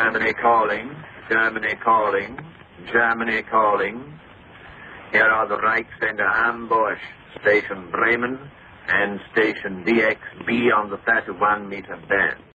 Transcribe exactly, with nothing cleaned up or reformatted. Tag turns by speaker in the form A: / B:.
A: Germany calling, Germany calling, Germany calling. Here are the Reichs under ambush. Station Bremen and Station D X B on the thirty-one meter band.